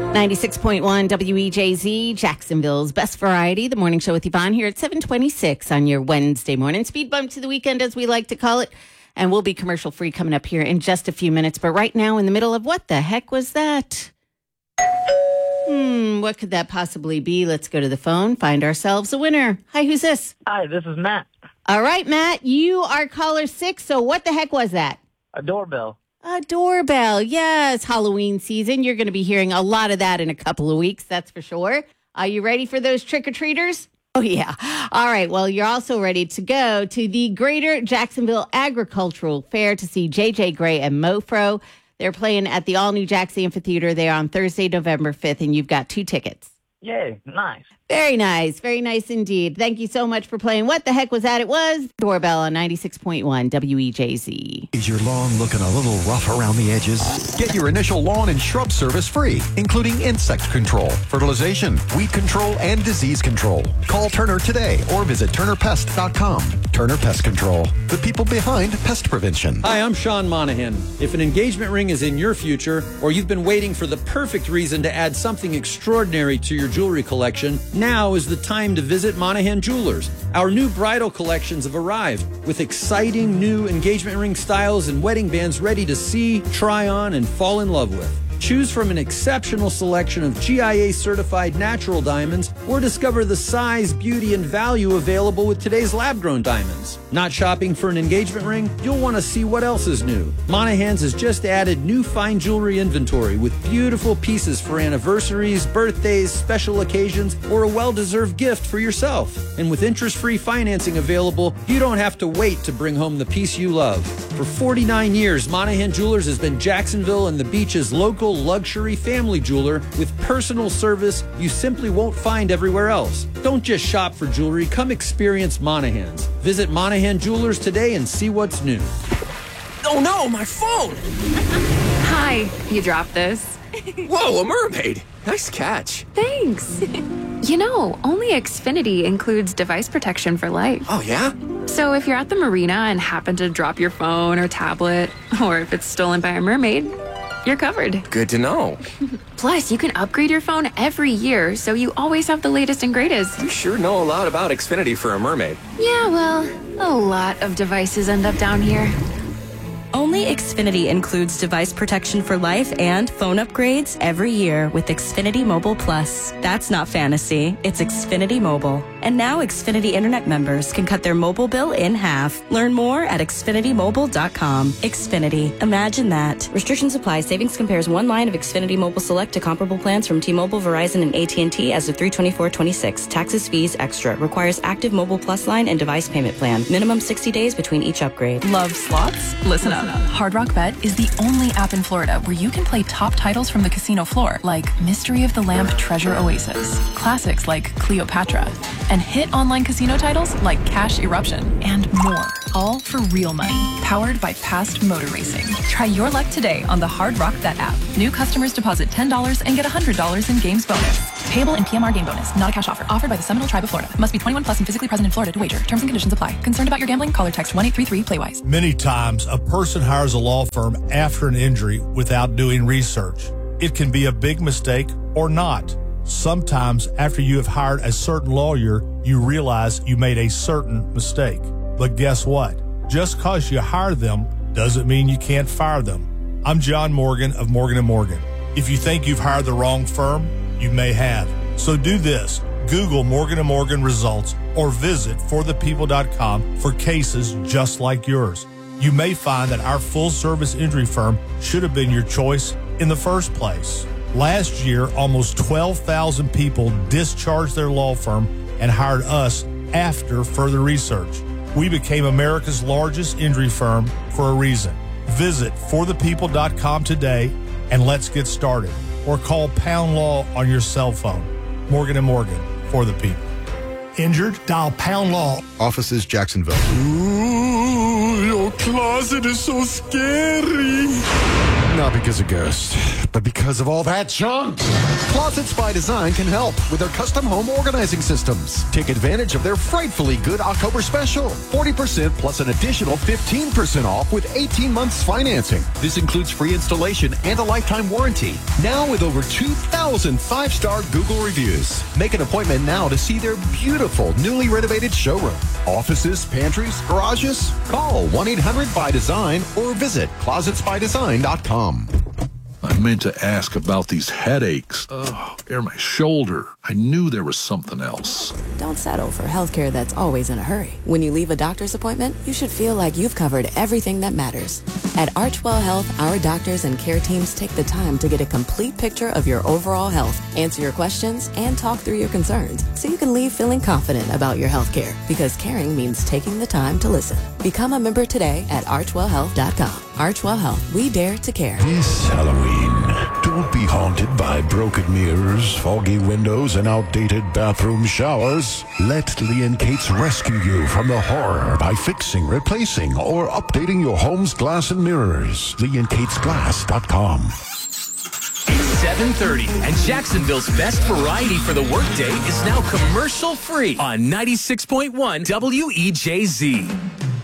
96.1 WEJZ, Jacksonville's best variety. The morning show with Yvonne here at 7:26 on your Wednesday morning. Speed bump to the weekend, as we like to call it. And we'll be commercial free coming up here in just a few minutes. But right now, in the middle of what the heck was that? What could that possibly be? Let's go to the phone, find ourselves a winner. Hi, who's this? Hi, this is Matt. All right, Matt, you are caller 6. So what the heck was that? A doorbell. A doorbell. Yes, Halloween season. You're going to be hearing a lot of that in a couple of weeks, that's for sure. Are you ready for those trick-or-treaters? Oh, yeah. All right. Well, you're also ready to go to the Greater Jacksonville Agricultural Fair to see J.J. Gray and Mofro. They're playing at the all-new Jackson Amphitheater there on Thursday, November 5th, and you've got 2 tickets. Yay, nice. Very nice. Very nice indeed. Thank you so much for playing. What the heck was that? It was Doorbell on 96.1 WEJZ. Is your lawn looking a little rough around the edges? Get your initial lawn and shrub service free, including insect control, fertilization, weed control, and disease control. Call Turner today or visit turnerpest.com. Turner Pest Control, the people behind pest prevention. Hi, I'm Sean Monahan. If an engagement ring is in your future, or you've been waiting for the perfect reason to add something extraordinary to your jewelry collection, now is the time to visit Monahan Jewelers. Our new bridal collections have arrived with exciting new engagement ring styles and wedding bands ready to see, try on, and fall in love with. Choose from an exceptional selection of GIA-certified natural diamonds or discover the size, beauty, and value available with today's lab-grown diamonds. Not shopping for an engagement ring? You'll want to see what else is new. Monahan's has just added new fine jewelry inventory with beautiful pieces for anniversaries, birthdays, special occasions, or a well-deserved gift for yourself. And with interest-free financing available, you don't have to wait to bring home the piece you love. For 49 years, Monahan Jewelers has been Jacksonville and the Beach's local luxury family jeweler with personal service you simply won't find everywhere else. Don't just shop for jewelry, come experience Monahan's. Visit Monahan Jewelers today and see what's new. Oh no, my phone! Hi, you dropped this. Whoa, a mermaid! Nice catch. Thanks. You know, only Xfinity includes device protection for life. Oh yeah? So if you're at the marina and happen to drop your phone or tablet, or if it's stolen by a mermaid, you're covered. Good to know. Plus, you can upgrade your phone every year, so you always have the latest and greatest. You sure know a lot about Xfinity for a mermaid. Yeah, well, a lot of devices end up down here. Only Xfinity includes device protection for life and phone upgrades every year with Xfinity Mobile Plus. That's not fantasy, it's Xfinity Mobile. And now Xfinity Internet members can cut their mobile bill in half. Learn more at xfinitymobile.com. Xfinity. Imagine that. Restrictions apply. Savings compares one line of Xfinity Mobile Select to comparable plans from T-Mobile, Verizon, and AT&T as of 3/24/26. Taxes, fees, extra. Requires active Mobile Plus line and device payment plan. Minimum 60 days between each upgrade. Love slots? Listen up. Hard Rock Bet is the only app in Florida where you can play top titles from the casino floor, like Mystery of the Lamp Treasure Oasis, classics like Cleopatra, and hit online casino titles like Cash Eruption, and more. All for real money, powered by Past Motor Racing. Try your luck today on the Hard Rock Bet app. New customers deposit $10 and get $100 in games bonus. Payable in PMR game bonus, not a cash offer. Offered by the Seminole Tribe of Florida. Must be 21 plus and physically present in Florida to wager. Terms and conditions apply. Concerned about your gambling? Call or text 1-833-PLAY-WISE. Many times, a person hires a law firm after an injury without doing research. It can be a big mistake or not. Sometimes, after you have hired a certain lawyer, you realize you made a certain mistake. But guess what? Just because you hire them doesn't mean you can't fire them. I'm John Morgan of Morgan & Morgan. If you think you've hired the wrong firm, you may have. So do this. Google Morgan & Morgan results or visit forthepeople.com for cases just like yours. You may find that our full-service injury firm should have been your choice in the first place. Last year, almost 12,000 people discharged their law firm and hired us after further research. We became America's largest injury firm for a reason. Visit forthepeople.com today and let's get started. Or call Pound Law on your cell phone. Morgan & Morgan, for the people. Injured? Dial Pound Law. Offices, Jacksonville. Ooh, your closet is so scary. Not because of ghosts, but because of all that junk. Closets by Design can help with their custom home organizing systems. Take advantage of their frightfully good October special. 40% plus an additional 15% off with 18 months financing. This includes free installation and a lifetime warranty. Now with over 2,000 5-star Google reviews. Make an appointment now to see their beautiful, newly renovated showroom. Offices, pantries, garages? Call 1-800-BY-DESIGN or visit closetsbydesign.com. I meant to ask about these headaches. My shoulder. I knew there was something else. Don't settle for healthcare that's always in a hurry. When you leave a doctor's appointment, you should feel like you've covered everything that matters. At Archwell Health, our doctors and care teams take the time to get a complete picture of your overall health, answer your questions, and talk through your concerns so you can leave feeling confident about your healthcare. Because caring means taking the time to listen. Become a member today at archwellhealth.com. Archwell Health, we dare to care. This Halloween, don't be haunted by broken mirrors, foggy windows, and outdated bathroom showers. Let Lee and Kate's rescue you from the horror by fixing, replacing, or updating your home's glass and mirrors. LeeandKatesGlass.com. It's 7:30, and Jacksonville's best variety for the workday is now commercial-free on 96.1 WEJZ.